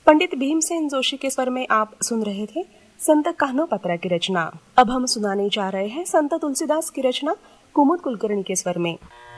पंडित भीमसेन जोशी के स्वर में आप सुन रहे थे संत कान्होपात्रा की रचना। अब हम सुनाने जा रहे हैं संत तुलसीदास की रचना कुमुद कुलकर्णी के स्वर में।